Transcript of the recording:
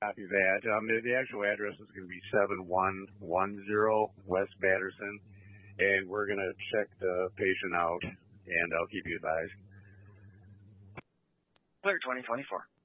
Copy that. The actual address is going to be 7110 West Batterson, and we're going to check the patient out, and I'll keep you advised. Clear 2024.